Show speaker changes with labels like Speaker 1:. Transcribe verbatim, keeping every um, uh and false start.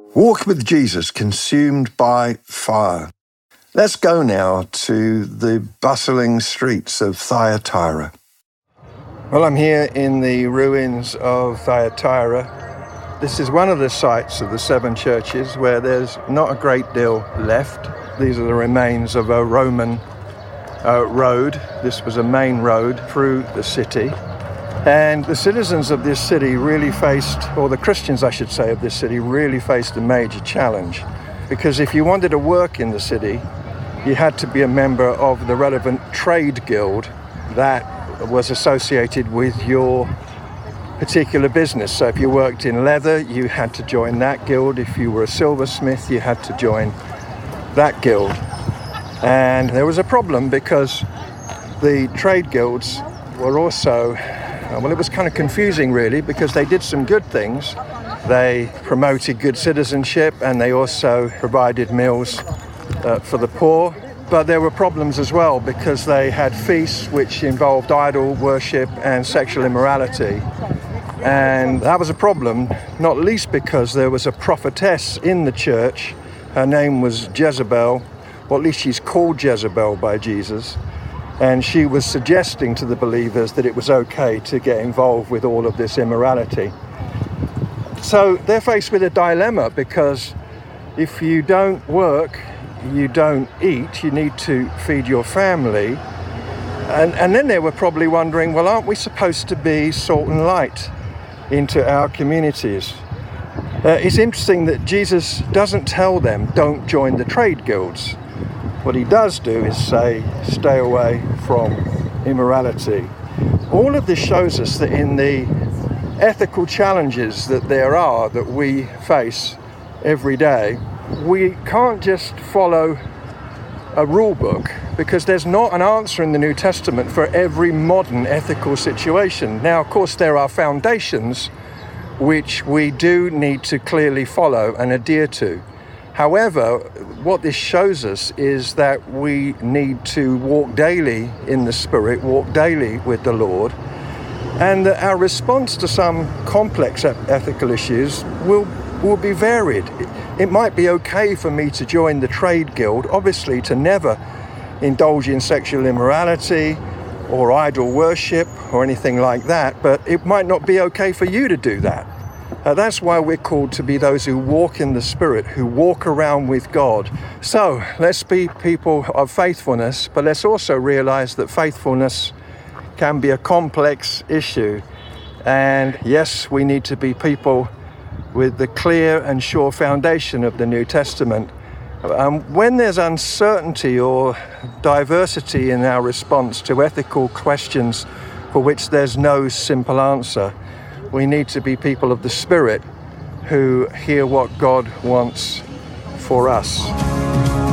Speaker 1: Walk with Jesus, consumed by fire. Let's go now to the bustling streets of Thyatira. Well, I'm here in the ruins of Thyatira. This is one of the sites of the seven churches where there's not a great deal left. These are the remains of a Roman uh, road. This was a main road through the city. And the citizens of this city really faced, or the Christians, I should say, of this city really faced a major challenge. Because if you wanted to work in the city, you had to be a member of the relevant trade guild that was associated with your particular business. So if you worked in leather, you had to join that guild. If you were a silversmith, you had to join that guild. And there was a problem because the trade guilds were also Well, it was kind of confusing, really, because they did some good things. They promoted good citizenship and they also provided meals uh, for the poor. But there were problems as well because they had feasts which involved idol worship and sexual immorality. And that was a problem, not least because there was a prophetess in the church. Her name was Jezebel, or at least she's called Jezebel by Jesus. And she was suggesting to the believers that it was okay to get involved with all of this immorality. So they're faced with a dilemma because if you don't work, you don't eat, you need to feed your family. And, and then they were probably wondering, well, aren't we supposed to be salt and light into our communities? Uh, it's interesting that Jesus doesn't tell them, don't join the trade guilds. What he does do is say, stay away from immorality. All of this shows us that in the ethical challenges that there are, that we face every day, we can't just follow a rule book because there's not an answer in the New Testament for every modern ethical situation. Now, of course, there are foundations which we do need to clearly follow and adhere to. However, what this shows us is that we need to walk daily in the Spirit, walk daily with the Lord, and that our response to some complex ethical issues will, will be varied. It might be okay for me to join the trade guild, obviously to never indulge in sexual immorality or idol worship or anything like that, but it might not be okay for you to do that. Uh, that's why we're called to be those who walk in the Spirit, who walk around with God. So let's be people of faithfulness, but let's also realize that faithfulness can be a complex issue. And yes, we need to be people with the clear and sure foundation of the New Testament. Um, when there's uncertainty or diversity in our response to ethical questions for which there's no simple answer, we need to be people of the Spirit who hear what God wants for us.